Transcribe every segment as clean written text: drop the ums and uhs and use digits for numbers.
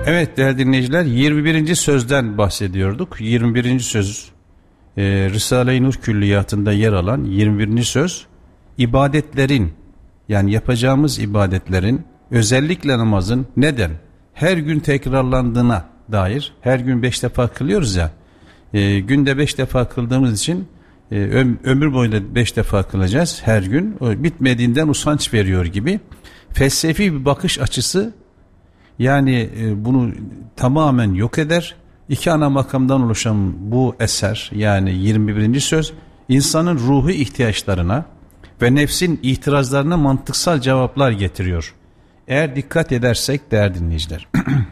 Evet değerli dinleyiciler, 21. sözden bahsediyorduk. 21. söz Risale-i Nur Külliyatı'nda yer alan 21. söz, ibadetlerin, yani yapacağımız ibadetlerin, özellikle namazın neden her gün tekrarlandığına dair. Her gün 5 defa kılıyoruz ya, günde 5 defa kıldığımız için ömür boyunca 5 defa kılacağız her gün. O bitmediğinden usanç veriyor gibi felsefi bir bakış açısı, yani bunu tamamen yok eder. İki ana makamdan oluşan bu eser, yani 21. söz, insanın ruhu ihtiyaçlarına ve nefsin itirazlarına mantıksal cevaplar getiriyor. Eğer dikkat edersek değerli dinleyiciler.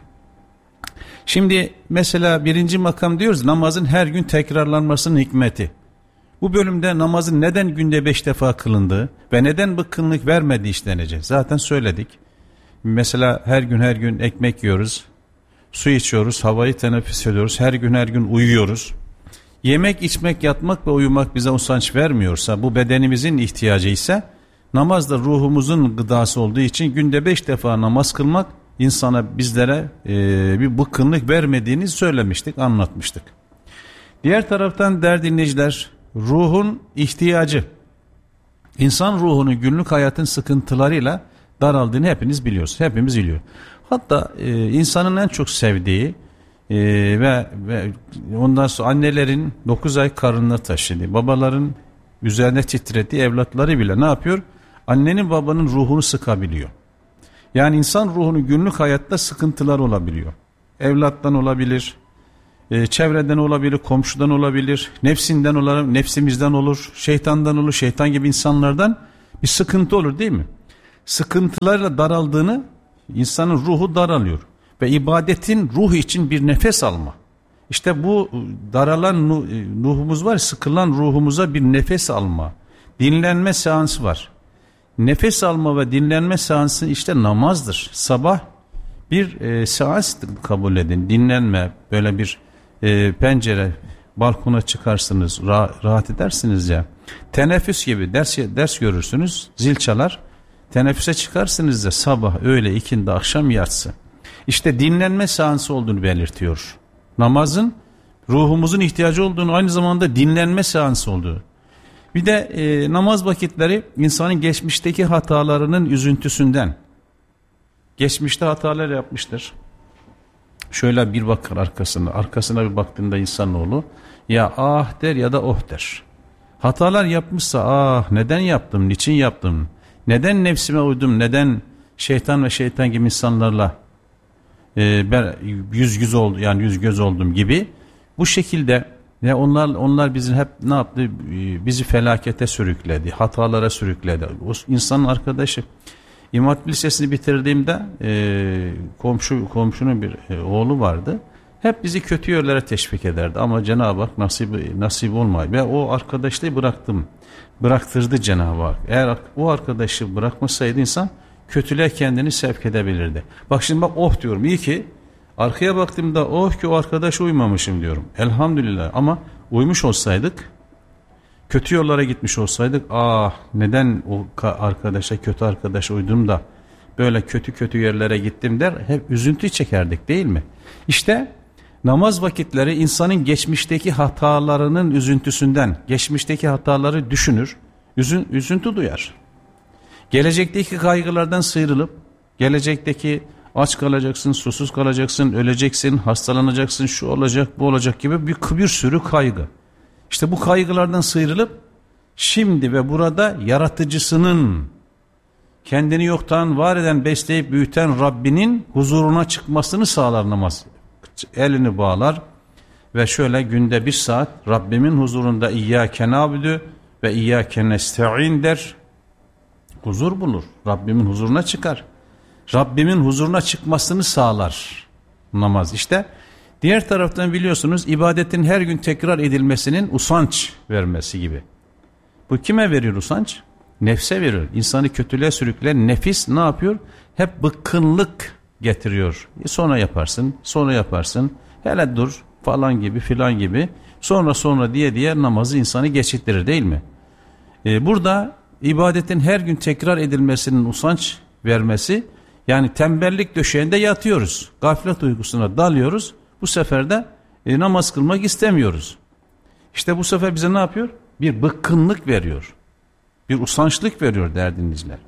Şimdi mesela 1. makam diyoruz, namazın her gün tekrarlanmasının hikmeti. Bu bölümde namazın neden günde 5 defa kılındığı ve neden bıkkınlık vermediği işlenecek. Zaten söyledik. Mesela her gün ekmek yiyoruz, su içiyoruz, havayı teneffüs ediyoruz, her gün uyuyoruz. Yemek, içmek, yatmak ve uyumak bize usanç vermiyorsa, bu bedenimizin ihtiyacı ise, namaz da ruhumuzun gıdası olduğu için günde 5 defa namaz kılmak insana, bizlere bir bıkkınlık vermediğini söylemiştik, anlatmıştık. Diğer taraftan değerli dinleyiciler, ruhun ihtiyacı, insan ruhunu günlük hayatın sıkıntılarıyla daraldığını hepimiz biliyor. Hatta insanın en çok sevdiği ve ondan sonra annelerin 9 ay karnında taşıdığı, babaların üzerine titrediği evlatları bile ne yapıyor? Annenin babanın ruhunu sıkabiliyor. Yani insan ruhunu günlük hayatta sıkıntılar olabiliyor. Evlattan olabilir, çevreden olabilir, komşudan olabilir, nefsinden olabilir, nefsimizden olur, şeytandan olur, şeytan gibi insanlardan bir sıkıntı olur, değil mi? Sıkıntılarla daraldığını, insanın ruhu daralıyor ve ibadetin ruh için bir nefes alma. İşte bu daralan ruhumuz var, sıkılan ruhumuza bir nefes alma, dinlenme seansı var. Nefes alma ve dinlenme seansı işte namazdır. Sabah bir seans kabul edin, dinlenme, böyle bir pencere, balkona çıkarsınız, rahat edersiniz ya. Teneffüs gibi ders görürsünüz, zil çalar. Teneffüse çıkarsınız da sabah, öğle, ikindi, akşam, yatsı. İşte dinlenme seansı olduğunu belirtiyor. Namazın ruhumuzun ihtiyacı olduğunu, aynı zamanda dinlenme seansı olduğu. Bir de namaz vakitleri insanın geçmişteki hatalarının üzüntüsünden. Geçmişte hatalar yapmıştır. Şöyle bir bakar arkasına bir baktığında insanoğlu, ya ah der ya da oh der. Hatalar yapmışsa, ah neden yaptım, niçin yaptım, neden nefsime uydum, neden şeytan ve şeytan gibi insanlarla ben yüz göz oldum gibi, bu şekilde ya onlar bizi hep ne yaptı, bizi felakete sürükledi, hatalara sürükledi. O insanın arkadaşı, İmam Hatip Lisesi'ni bitirdiğimde komşunun bir oğlu vardı. Hep bizi kötü yönlere teşvik ederdi ama Cenab-ı Hak nasip olmayı ve o arkadaşlığı bıraktırdı Cenab-ı Hak. Eğer o arkadaşı bırakmasaydı insan kötülüğe kendini sevk edebilirdi. Bak şimdi oh diyorum, iyi ki arkaya baktığımda oh ki o arkadaşa uymamışım diyorum. Elhamdülillah, ama uymuş olsaydık, kötü yollara gitmiş olsaydık, ah neden o kötü arkadaşa uydum da böyle kötü yerlere gittim der, hep üzüntü çekerdik, değil mi? İşte namaz vakitleri insanın geçmişteki hatalarının üzüntüsünden, geçmişteki hataları düşünür, üzüntü duyar. Gelecekteki kaygılardan sıyrılıp, gelecekteki aç kalacaksın, susuz kalacaksın, öleceksin, hastalanacaksın, şu olacak, bu olacak gibi bir sürü kaygı. İşte bu kaygılardan sıyrılıp şimdi ve burada yaratıcısının, kendini yoktan var eden, besleyip büyüten Rabbinin huzuruna çıkmasını sağlar namaz. Elini bağlar ve şöyle günde 1 saat Rabbimin huzurunda İyyâke nâbudu ve İyyâke nesta'in der. Huzur bulur. Rabbimin huzuruna çıkar. Rabbimin huzuruna çıkmasını sağlar namaz. İşte diğer taraftan biliyorsunuz, ibadetin her gün tekrar edilmesinin usanç vermesi gibi. Bu kime verir usanç? Nefse verir. İnsanı kötülüğe sürükleyen nefis ne yapıyor? Hep bıkkınlık getiriyor. Sonra yaparsın. Hele dur falan gibi filan gibi. Sonra diye namazı insanı geçittirir, değil mi? Burada ibadetin her gün tekrar edilmesinin usanç vermesi, Yani tembellik döşeğinde yatıyoruz. Gaflet uykusuna dalıyoruz. Bu sefer de namaz kılmak istemiyoruz. İşte bu sefer bize ne yapıyor? Bir bıkkınlık veriyor. Bir usançlık veriyor değerli dinleyiciler.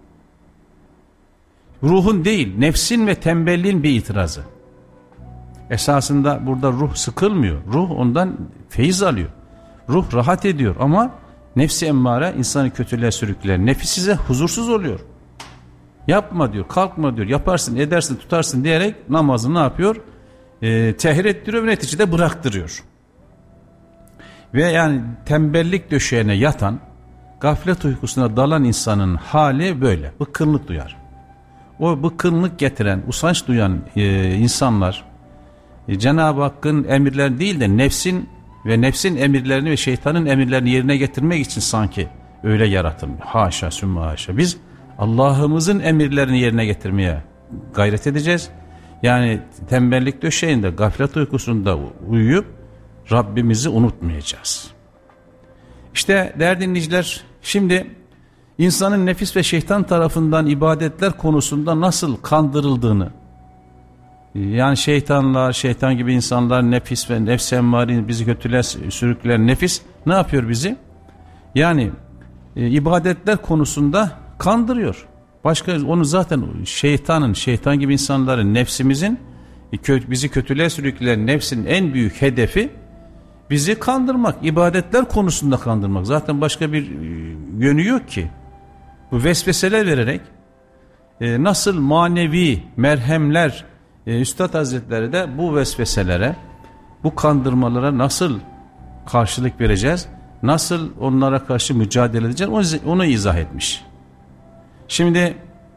Ruhun değil, nefsin ve tembelliğin bir itirazı. Esasında burada ruh sıkılmıyor. Ruh ondan feyiz alıyor. Ruh rahat ediyor ama nefsi emmare insanı kötülüğe sürükler. Nefis size huzursuz oluyor. Yapma diyor, kalkma diyor, yaparsın, edersin, tutarsın diyerek namazı ne yapıyor? Tehir ettiriyor ve neticede bıraktırıyor. Ve yani tembellik döşeğine yatan, gaflet uykusuna dalan insanın hali böyle. Bıkkınlık duyar. O bıkkınlık getiren, usanç duyan insanlar Cenab-ı Hakk'ın emirleri değil de nefsin emirlerini ve şeytanın emirlerini yerine getirmek için sanki öyle yaratılmıyor. Haşa sümme haşa. Biz Allah'ımızın emirlerini yerine getirmeye gayret edeceğiz. Yani tembellik döşeğinde, gaflet uykusunda uyuyup Rabbimizi unutmayacağız. İşte değerli dinleyiciler, şimdi insanın nefis ve şeytan tarafından ibadetler konusunda nasıl kandırıldığını, yani şeytan gibi insanlar, nefis ve nefs emmari bizi kötülüğe sürükleyen nefis ne yapıyor bizi? Yani ibadetler konusunda kandırıyor. Başka onu zaten şeytan gibi insanların, nefsimizin bizi kötülüğe sürükleyen nefsin en büyük hedefi bizi kandırmak, ibadetler konusunda kandırmak. Zaten başka bir yönü yok ki. Bu vesveseler vererek nasıl manevi merhemler, Üstad Hazretleri de bu vesveselere, bu kandırmalara nasıl karşılık vereceğiz, nasıl onlara karşı mücadele edeceğiz onu izah etmiş. Şimdi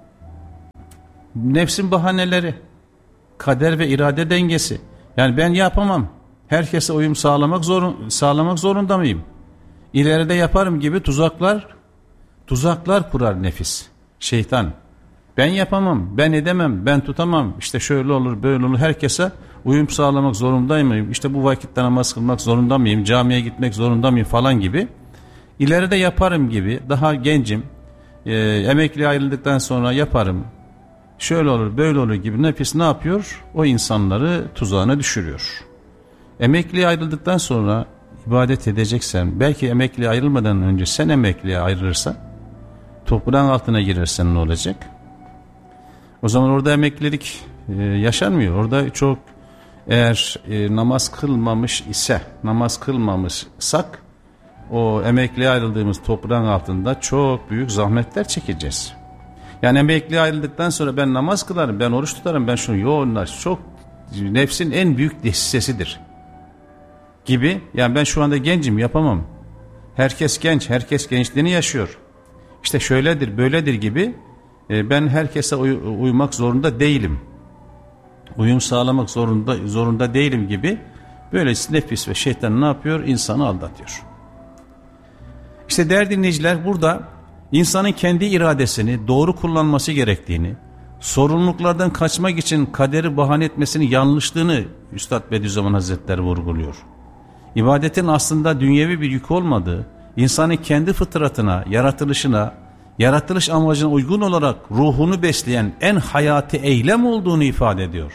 nefsin bahaneleri, kader ve irade dengesi. Yani ben yapamam, herkese uyum sağlamak zorunda mıyım? İleride yaparım gibi tuzaklar kurar nefis, şeytan. Ben yapamam, ben edemem, ben tutamam, işte şöyle olur, böyle olur, herkese uyum sağlamak zorunda mıyım? İşte bu vakitte namaz kılmak zorunda mıyım? Camiye gitmek zorunda mıyım falan gibi. İleride yaparım gibi, daha gencim, emekliye ayrıldıktan sonra yaparım, şöyle olur, böyle olur gibi nefis ne yapıyor? O insanları tuzağına düşürüyor. Emekliye ayrıldıktan sonra ibadet edeceksen, belki emekliye ayrılmadan önce sen emekliye ayrılırsan, toprağın altına girersen ne olacak? O zaman orada emeklilik yaşanmıyor. Orada çok eğer namaz kılmamışsak o emekliye ayrıldığımız toprağın altında çok büyük zahmetler çekeceğiz. Yani emekliye ayrıldıktan sonra ben namaz kılarım, ben oruç tutarım, ben şunu onlar çok nefsin en büyük dehşesidir gibi. Yani ben şu anda gencim, yapamam. Herkes genç, herkes gençliğini yaşıyor. İşte şöyledir, böyledir gibi. Ben herkese uymak zorunda değilim. Uyum sağlamak zorunda değilim gibi. Böylece nefis ve şeytan ne yapıyor? İnsanı aldatıyor. İşte değerli dinleyiciler, burada insanın kendi iradesini doğru kullanması gerektiğini, sorumluluklardan kaçmak için kaderi bahane etmesinin yanlışlığını Üstad Bediüzzaman Hazretleri vurguluyor. İbadetin aslında dünyevi bir yük olmadığı, insanın kendi fıtratına, yaratılışına, yaratılış amacına uygun olarak ruhunu besleyen en hayati eylem olduğunu ifade ediyor.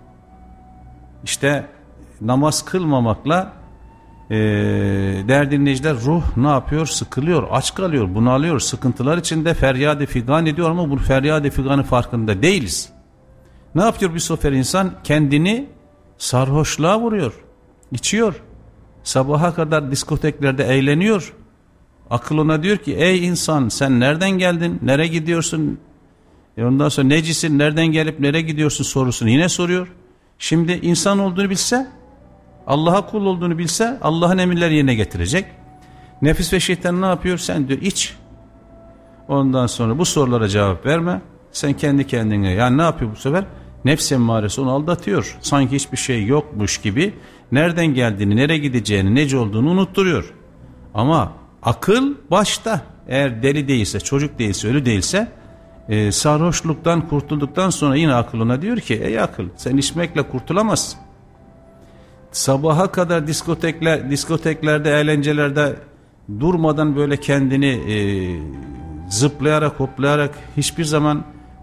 İşte namaz kılmamakla değerli dinleyiciler, ruh ne yapıyor? Sıkılıyor, aç kalıyor, bunalıyor, sıkıntılar içinde feryat-ı figan ediyor ama bu feryat-ı figanın farkında değiliz. Ne yapıyor bir sefer insan? Kendini sarhoşluğa vuruyor, içiyor, sabaha kadar diskoteklerde eğleniyor. Akıl ona diyor ki ey insan, sen nereden geldin, nereye gidiyorsun? Ondan sonra necisin, nereden gelip nereye gidiyorsun sorusunu yine soruyor. Şimdi insan olduğunu bilse, Allah'a kul olduğunu bilse Allah'ın emirleri yerine getirecek. Nefis ve şeytan ne yapıyor? Sen diyor iç. Ondan sonra bu sorulara cevap verme. Sen kendi kendine, yani ne yapıyor bu sefer? Nefs emmaresi onu aldatıyor. Sanki hiçbir şey yokmuş gibi nereden geldiğini, nereye gideceğini, nece olduğunu unutturuyor. Ama akıl başta, eğer deli değilse, çocuk değilse, ölü değilse, sarhoşluktan kurtulduktan sonra yine akıl ona diyor ki ey akıl, sen içmekle kurtulamazsın. Sabaha kadar diskoteklerde, eğlencelerde durmadan böyle kendini zıplayarak, hoplayarak hiçbir zaman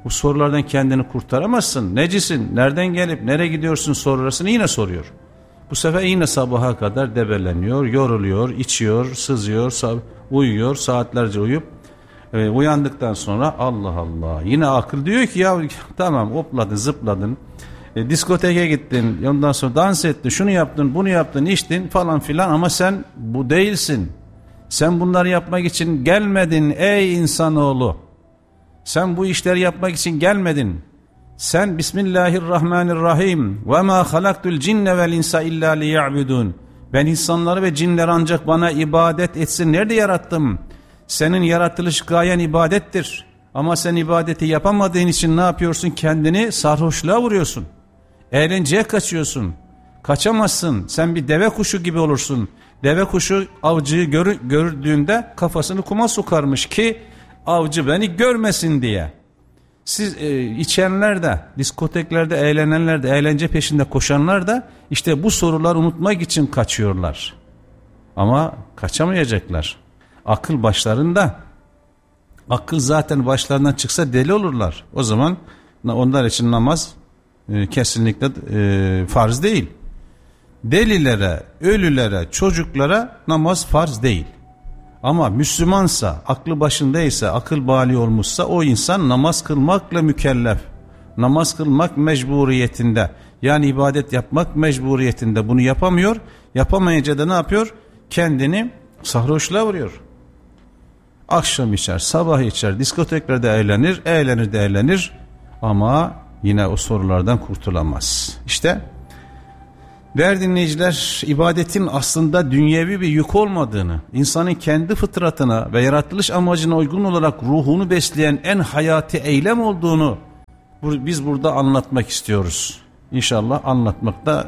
Bu sorulardan kendini kurtaramazsın. Necisin? Nereden gelip nereye gidiyorsun sorularını yine soruyor. Bu sefer yine sabaha kadar debeleniyor, yoruluyor, içiyor, sızıyor, uyuyor, saatlerce uyup uyandıktan sonra Allah Allah. Yine akıl diyor ki ya tamam hopladın, zıpladın, diskoteke gittin, ondan sonra dans ettin, şunu yaptın, bunu yaptın, içtin falan filan ama sen bu değilsin. Sen bunları yapmak için gelmedin ey insanoğlu. Sen bu işleri yapmak için gelmedin. Sen Bismillahirrahmanirrahim ve ma halaktul cinne vel insa illa liya'budun. Ben insanları ve cinleri ancak bana ibadet etsin. Nerede yarattım? Senin yaratılış gayen ibadettir. Ama sen ibadeti yapamadığın için ne yapıyorsun? Kendini sarhoşluğa vuruyorsun. Eğlenceye kaçıyorsun. Kaçamazsın. Sen bir deve kuşu gibi olursun. Deve kuşu avcıyı gördüğünde kafasını kuma sokarmış ki avcı beni görmesin diye. Siz içenler de, diskoteklerde eğlenenler de, eğlence peşinde koşanlar da işte bu soruları unutmak için kaçıyorlar. Ama kaçamayacaklar. Akıl başlarında. Akıl zaten başlarından çıksa deli olurlar. O zaman onlar için namaz kesinlikle farz değil. Delilere, ölülere, çocuklara namaz farz değil. Ama Müslümansa, aklı başındaysa, akıl bali olmuşsa o insan namaz kılmakla mükellef. Namaz kılmak mecburiyetinde. Yani ibadet yapmak mecburiyetinde. Bunu yapamıyor. Yapamayınca da ne yapıyor? Kendini sarhoşluğa vuruyor. Akşam içer, sabah içer, diskoteklerde eğlenir, eğlenir de eğlenir. Ama yine o sorulardan kurtulamaz. İşte değerli dinleyiciler, ibadetin aslında dünyevi bir yük olmadığını, insanın kendi fıtratına ve yaratılış amacına uygun olarak ruhunu besleyen en hayati eylem olduğunu biz burada anlatmak istiyoruz. İnşallah anlatmakta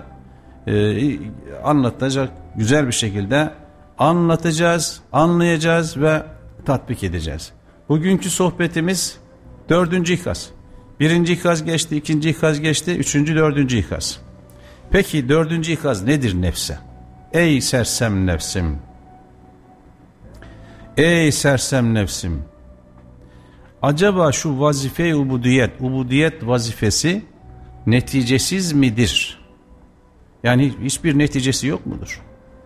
anlatacak güzel bir şekilde anlatacağız, anlayacağız ve tatbik edeceğiz. Bugünkü sohbetimiz 4. ikaz. 1. ikaz geçti, 2. ikaz geçti, 3. 4. ikaz. Peki 4. ikaz nedir nefse? Ey sersem nefsim! Ey sersem nefsim! Acaba şu vazife-i ubudiyet vazifesi neticesiz midir? Yani hiçbir neticesi yok mudur?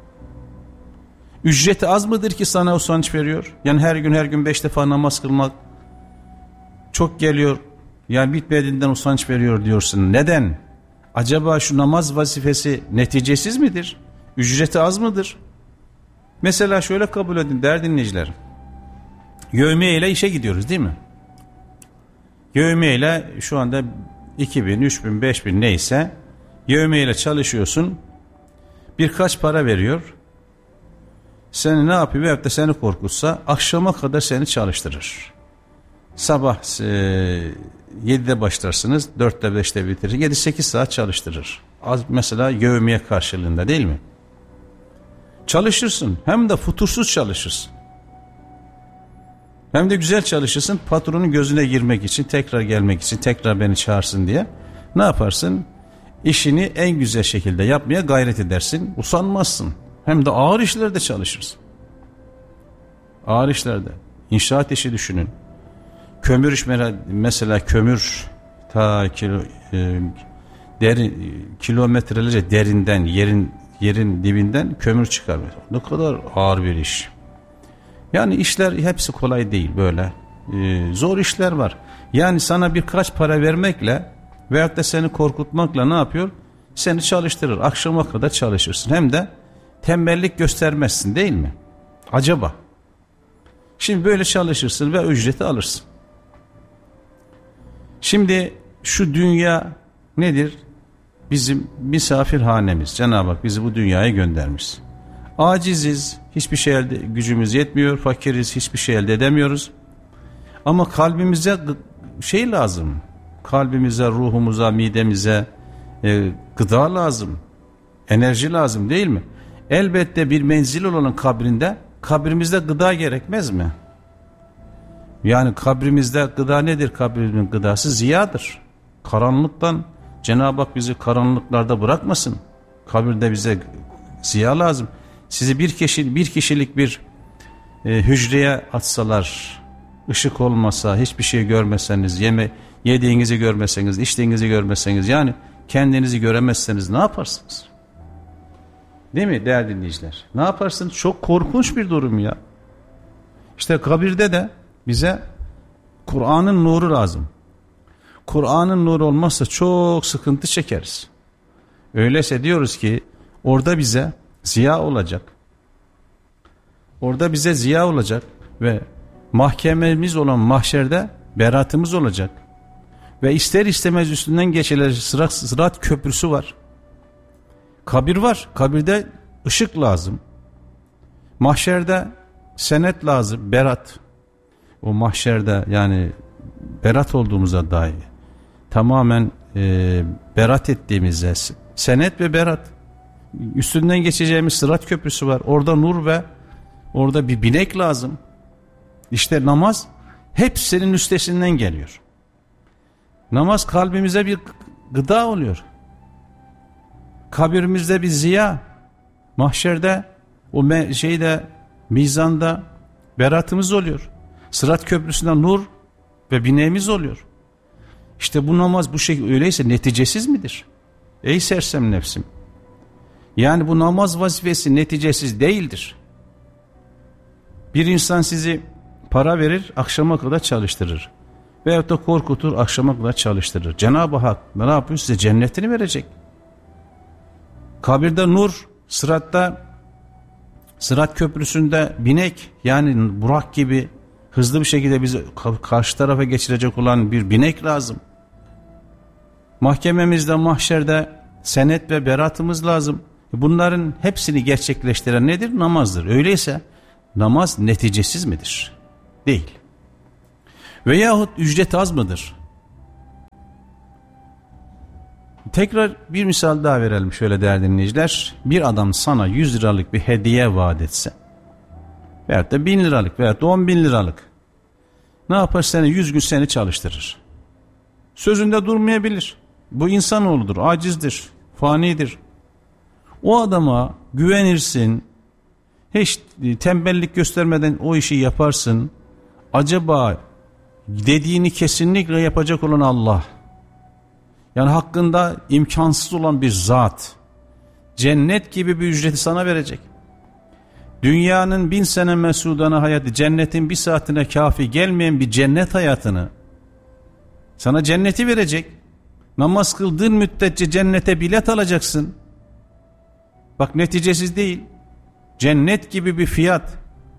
Ücreti az mıdır ki sana usanç veriyor? Yani her gün 5 defa namaz kılmak çok geliyor. Yani bitmediğinden usanç veriyor diyorsun. Neden? Acaba şu namaz vazifesi neticesiz midir? Ücreti az mıdır? Mesela şöyle kabul edin değerli dinleyiciler. Yevmiye ile işe gidiyoruz değil mi? Yevmiye ile şu anda 2000, 3000, 5000 neyse yevmiye ile çalışıyorsun. Birkaç para veriyor. Seni ne yapıyor? Veyahut da seni korkutsa akşama kadar seni çalıştırır. Sabah 7'de başlarsınız, 4'te 5'te bitirir. 7-8 saat çalıştırır. Az mesela yevmiye karşılığında değil mi? Çalışırsın. Hem de futursuz çalışırsın. Hem de güzel çalışırsın. Patronun gözüne girmek için, tekrar gelmek için, tekrar beni çağırsın diye. Ne yaparsın? İşini en güzel şekilde yapmaya gayret edersin. Usanmazsın. Hem de ağır işlerde çalışırsın. Ağır işlerde. İnşaat işi düşünün. Kömür iş mesela kömür ta kilometrelerce derinden yerin dibinden kömür çıkarmak. Ne kadar ağır bir iş. Yani işler hepsi kolay değil böyle. Zor işler var. Yani sana birkaç para vermekle veyahut da seni korkutmakla ne yapıyor? Seni çalıştırır. Akşama kadar çalışırsın. Hem de tembellik göstermezsin değil mi? Acaba. Şimdi böyle çalışırsın ve ücreti alırsın. Şimdi şu dünya nedir? Bizim misafirhanemiz. Cenab-ı Hak bizi bu dünyaya göndermiş. Aciziz, hiçbir şey gücümüz yetmiyor, fakiriz, hiçbir şey elde edemiyoruz. Ama kalbimize şey lazım. Kalbimize, ruhumuza, midemize gıda lazım. Enerji lazım değil mi? Elbette bir menzil olan kabrimizde gıda gerekmez mi? Yani kabrimizde gıda nedir? Kabrimin gıdası ziyadır. Karanlıktan Cenab-ı Hak bizi karanlıklarda bırakmasın. Kabirde bize ziya lazım. Sizi bir kişilik bir hücreye atsalar, ışık olmasa, hiçbir şey görmeseniz, Yediğinizi görmezseniz, içtiğinizi görmezseniz, yani kendinizi göremezseniz ne yaparsınız? Değil mi değerli dinleyiciler? Ne yaparsınız? Çok korkunç bir durum ya. İşte kabirde de bize Kur'an'ın nuru lazım. Kur'an'ın nuru olmazsa çok sıkıntı çekeriz. Öyleyse diyoruz ki orada bize ziya olacak. Orada bize ziya olacak ve mahkememiz olan mahşerde beratımız olacak. Ve ister istemez üstünden geçilecek sırat köprüsü var. Kabir var. Kabirde ışık lazım. Mahşerde senet lazım. Berat. O mahşerde yani berat olduğumuza dair tamamen berat ettiğimizde senet ve berat. Üstünden geçeceğimiz sırat köprüsü var. Orada nur ve orada bir binek lazım. İşte namaz hepsinin üstesinden geliyor. Namaz kalbimize bir gıda oluyor. Kabirimizde bir ziya. Mahşerde o mizanda beratımız oluyor. Sırat köprüsünden nur ve bineğimiz oluyor. İşte bu namaz bu şekilde öyleyse neticesiz midir? Ey sersem nefsim. Yani bu namaz vazifesi neticesiz değildir. Bir insan sizi para verir, akşama kadar çalıştırır. Veyahut da korkutur, akşama kadar çalıştırır. Cenab-ı Hak ne yapıyor? Size cennetini verecek. Kabirde nur, sırat köprüsünde binek, yani Burak gibi hızlı bir şekilde bizi karşı tarafa geçirecek olan bir binek lazım. Mahkememizde, mahşerde senet ve beratımız lazım. Bunların hepsini gerçekleştiren nedir? Namazdır. Öyleyse namaz neticesiz midir? Değil. Veyahut ücret az mıdır? Tekrar bir misal daha verelim şöyle değerli dinleyiciler. Bir adam sana 100 liralık bir hediye vaat etse veyahut da 1000 liralık veyahut da 10.000 liralık, ne yapar? Seni 100 gün seni çalıştırır. Sözünde durmayabilir. Bu insanoğludur, acizdir, fanidir. O adama güvenirsin, hiç tembellik göstermeden o işi yaparsın. Acaba dediğini kesinlikle yapacak olan Allah, yani hakkında imkansız olan bir zat, cennet gibi bir ücreti sana verecek. Dünyanın 1000 sene mesudana hayatı, cennetin bir saatine kafi gelmeyen bir cennet hayatını, sana cenneti verecek. Namaz kıldığın müddetçe cennete bilet alacaksın. Bak, neticesiz değil. Cennet gibi bir fiyat,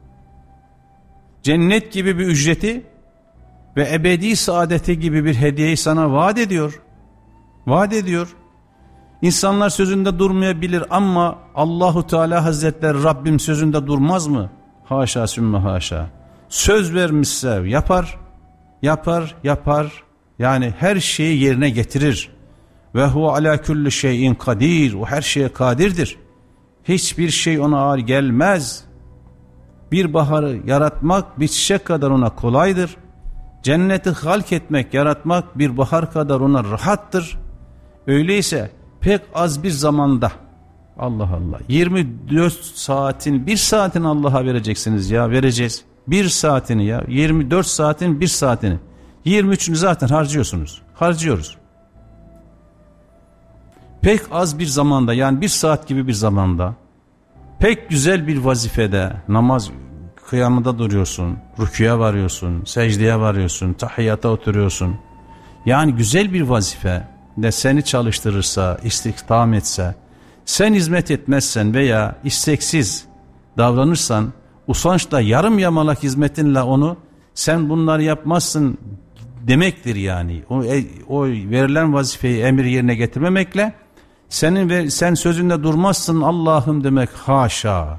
cennet gibi bir ücreti ve ebedi saadeti gibi bir hediyeyi sana vaat ediyor. Vaat ediyor. İnsanlar sözünde durmayabilir ama Allahu Teala Hazretleri Rabbim sözünde durmaz mı? Haşa sümme haşa. Söz vermişse yapar, yapar, yapar. Yani her şeyi yerine getirir. Ve huve ala kulli şeyin kadir. O her şeye kadirdir. Hiçbir şey ona ağır gelmez. Bir baharı yaratmak bir çiçek kadar ona kolaydır. Cenneti halk etmek, yaratmak bir bahar kadar ona rahattır. Öyleyse pek az bir zamanda, Allah Allah, 24 saatin bir saatini Allah'a vereceksiniz ya, vereceğiz. Bir saatini ya, 24 saatin bir saatini, 23'ünü zaten harcıyorsunuz, harcıyoruz. Pek az bir zamanda, yani bir saat gibi bir zamanda, pek güzel bir vazifede, namaz kıyamında duruyorsun, rüküye varıyorsun, secdeye varıyorsun, tahiyyata oturuyorsun. Yani güzel bir vazife de seni çalıştırırsa, istihdam etse, sen hizmet etmezsen veya isteksiz davranırsan, usançla yarım yamalak hizmetinle onu, sen bunları yapmazsın demektir yani. O verilen vazifeyi, emir yerine getirmemekle, sen sözünde durmazsın Allah'ım demek, haşa.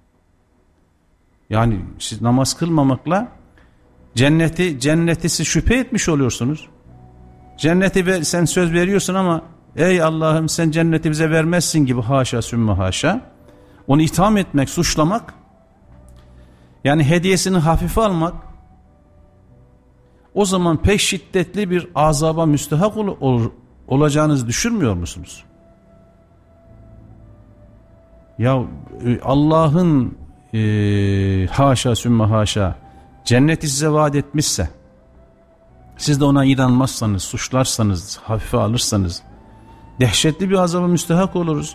Yani siz namaz kılmamakla cenneti siz şüphe etmiş oluyorsunuz. Cenneti sen söz veriyorsun ama ey Allah'ım sen cenneti bize vermezsin gibi, haşa sümme haşa. Onu itham etmek, suçlamak, yani hediyesini hafife almak, o zaman pek şiddetli bir azaba müstehak olacağınızı düşünmüyor musunuz? Ya Allah'ın haşa sümme haşa cenneti size vaat etmişse, Siz de ona inanmazsanız, suçlarsanız, hafife alırsanız dehşetli bir azaba müstehak oluruz.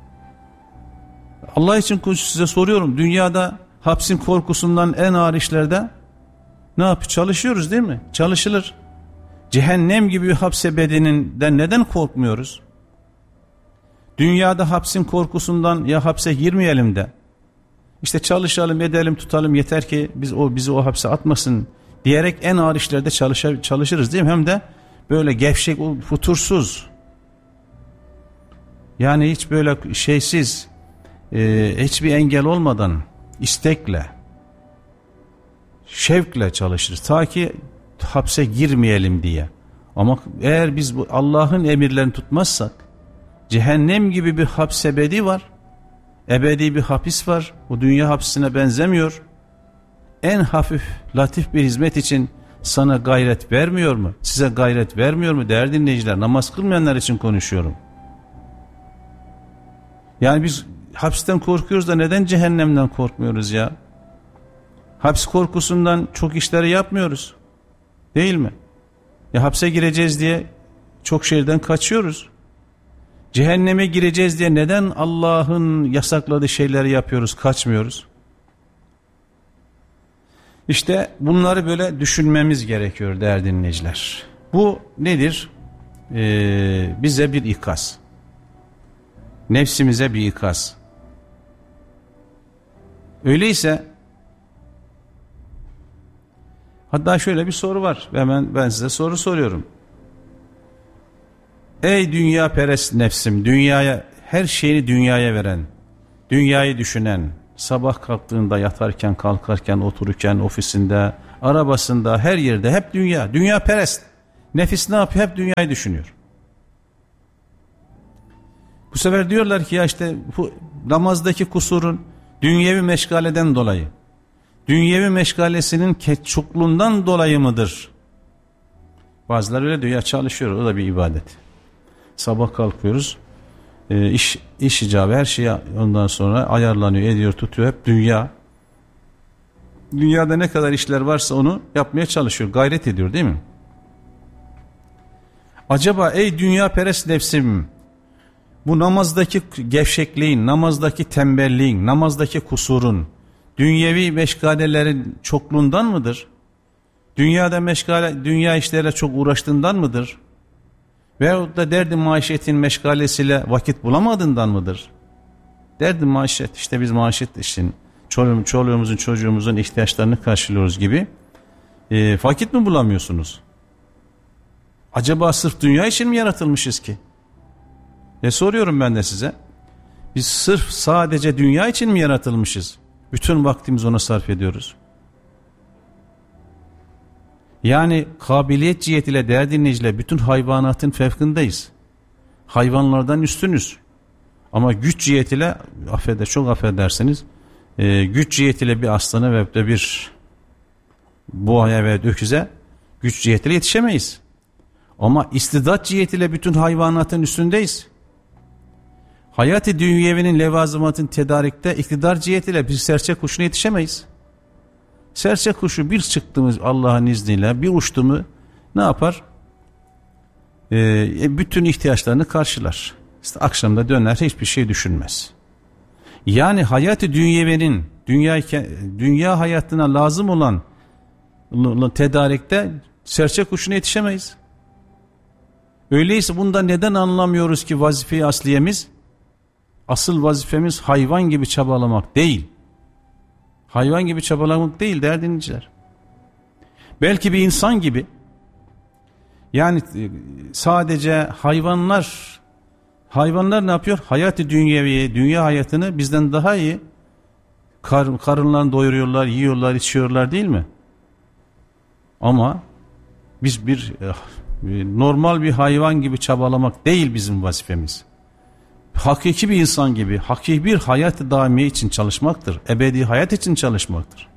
Allah için size soruyorum, dünyada hapsin korkusundan en ağır işlerde ne yapıyor? Çalışıyoruz değil mi? Çalışılır. Cehennem gibi bir hapse bedeninden neden korkmuyoruz? Dünyada hapsin korkusundan ya hapse girmeyelim de işte çalışalım, edelim, tutalım, yeter ki bizi o hapse atmasın diyerek en ağır işlerde çalışırız değil mi? Hem de böyle gevşek, futursuz. Yani hiç böyle şeysiz, hiçbir engel olmadan istekle, şevkle çalışırız. Ta ki hapse girmeyelim diye. Ama eğer biz bu Allah'ın emirlerini tutmazsak, cehennem gibi bir haps ebedi var. Ebedi bir hapis var. Bu dünya hapsine benzemiyor. En hafif, latif bir hizmet için sana gayret vermiyor mu? Size gayret vermiyor mu değerli dinleyiciler? Namaz kılmayanlar için konuşuyorum. Yani biz hapisten korkuyoruz da neden cehennemden korkmuyoruz ya? Hapis korkusundan çok işleri yapmıyoruz. Değil mi? Ya hapse gireceğiz diye çok şeyden kaçıyoruz. Cehenneme gireceğiz diye neden Allah'ın yasakladığı şeyleri yapıyoruz, kaçmıyoruz? İşte bunları böyle düşünmemiz gerekiyor değerli dinleyiciler. Bu nedir? Bize bir ikaz. Nefsimize bir ikaz. Öyleyse hatta şöyle bir soru var. Hemen ben size soru soruyorum. Ey dünya perest nefsim, dünyaya, her şeyini dünyaya veren, dünyayı düşünen, sabah kalktığında, yatarken, kalkarken, otururken, ofisinde, arabasında, her yerde hep dünya, dünya perest. Nefis ne yapıyor? Hep dünyayı düşünüyor. Bu sefer diyorlar ki ya işte bu namazdaki kusurun dünyevi meşgaleden dolayı, dünyevi meşgalesinin çokluğundan dolayı mıdır? Bazıları öyle diyor, ya çalışıyor, o da bir ibadet. Sabah kalkıyoruz, iş icabı her şey ondan sonra ayarlanıyor, ediyor, tutuyor, hep dünya. Dünyada ne kadar işler varsa onu yapmaya çalışıyor, gayret ediyor değil mi? Acaba ey dünya perest nefsim, bu namazdaki gevşekliğin, namazdaki tembelliğin, namazdaki kusurun, dünyevi meşgalelerin çokluğundan mıdır? Dünya işlerle çok uğraştığından mıdır? Veyahut da derdi maişetin meşgalesiyle vakit bulamadığından mıdır? Derdi maişet, işte biz maişet için çoluğumuzun çocuğumuzun ihtiyaçlarını karşılıyoruz gibi vakit mi bulamıyorsunuz? Acaba sırf dünya için mi yaratılmışız ki? Soruyorum ben de size. Biz sırf sadece dünya için mi yaratılmışız? Bütün vaktimizi ona sarf ediyoruz. Yani kabiliyet cihetiyle değerli dinleyiciler, bütün hayvanatın fevkindeyiz. Hayvanlardan üstünüz. Ama güç cihetiyle, çok affedersiniz, güç cihetiyle bir aslana ve de bir boğaya ve öküze güç cihetiyle yetişemeyiz. Ama istidat cihetiyle bütün hayvanatın üstündeyiz. Hayat-ı dünyevinin levazımatın tedarikte iktidar cihetiyle bir serçe kuşuna yetişemeyiz. Serçe kuşu bir çıktığımız Allah'ın izniyle bir uçtu mu ne yapar? Bütün ihtiyaçlarını karşılar. İşte akşamda döner, hiçbir şey düşünmez. Yani hayat-ı dünyevinin dünya hayatına lazım olan tedarikte serçe kuşuna yetişemeyiz. Öyleyse bunda neden anlamıyoruz ki vazife-i asliyemiz? Asıl vazifemiz hayvan gibi çabalamak değil. Hayvan gibi çabalamak değil değerli dinleyiciler. Belki bir insan gibi, yani sadece hayvanlar ne yapıyor? Hayat-ı dünyeviye, dünya hayatını bizden daha iyi karınlarını doyuruyorlar, yiyorlar, içiyorlar değil mi? Ama biz normal bir hayvan gibi çabalamak değil bizim vazifemiz. Hakiki bir insan gibi, hakiki bir hayat-ı daimiye için çalışmaktır. Ebedi hayat için çalışmaktır.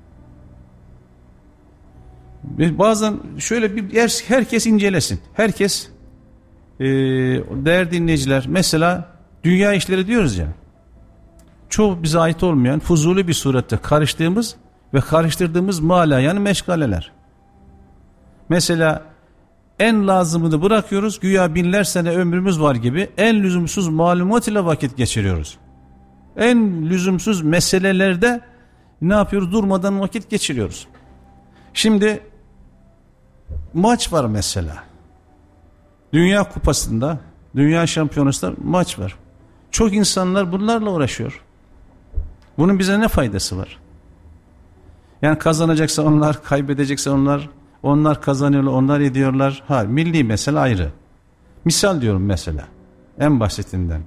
Bazen şöyle herkes incelesin. Herkes değerli dinleyiciler, mesela dünya işleri diyoruz ya, çoğu bize ait olmayan, fuzuli bir surette karıştırdığımız meşgaleler. Mesela en lazımını bırakıyoruz, güya binler sene ömrümüz var gibi en lüzumsuz malumat ile vakit geçiriyoruz. En lüzumsuz meselelerde ne yapıyoruz? Durmadan vakit geçiriyoruz. Şimdi maç var mesela. Dünya Kupası'nda, Dünya Şampiyonası'nda maç var. Çok insanlar bunlarla uğraşıyor. Bunun bize ne faydası var? Yani kazanacaksa onlar, kaybedecekse onlar, onlar kazanıyorlar, onlar ediyorlar. Ha, milli mesele ayrı. Misal diyorum mesela. En basitinden.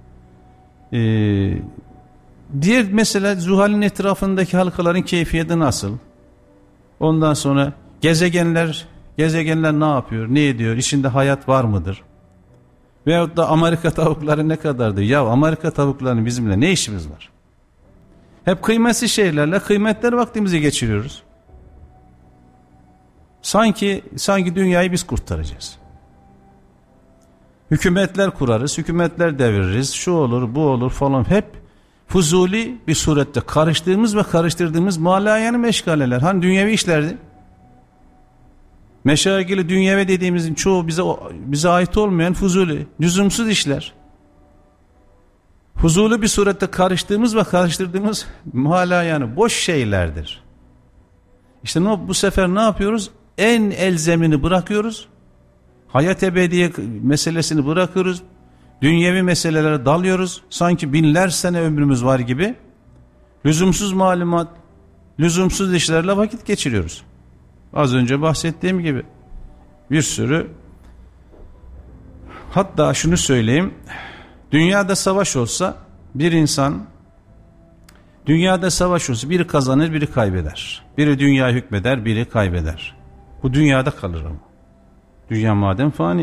Diğer mesela Zuhal'in etrafındaki halkaların keyfiyeti nasıl? Ondan sonra gezegenler ne yapıyor, ne ediyor, içinde hayat var mıdır? Veyahut da Amerika tavukları ne kadardır? Ya Amerika tavuklarının bizimle ne işimiz var? Hep kıymetsiz şeylerle kıymetli vaktimizi geçiriyoruz. Sanki dünyayı biz kurtaracağız. Hükümetler kurarız, hükümetler deviririz, şu olur, bu olur falan. Hep fuzuli bir surette karıştırdığımız malayanı meşgaleler. Hani dünyevi işlerdi. Meşagili dünyevi dediğimizin çoğu bize ait olmayan fuzuli, lüzumsuz işler. Fuzuli bir surette karıştırdığımız malayanı boş şeylerdir. İşte bu sefer ne yapıyoruz? En elzemini bırakıyoruz. Hayat ebediye meselesini bırakıyoruz. Dünyevi meselelere dalıyoruz. Sanki binler sene ömrümüz var gibi. Lüzumsuz malumat, lüzumsuz işlerle vakit geçiriyoruz. Az önce bahsettiğim gibi bir sürü, hatta şunu söyleyeyim, dünyada savaş olsa biri kazanır, biri kaybeder. Biri dünya hükmeder, biri kaybeder. Bu dünyada kalır ama. Dünya madem fani.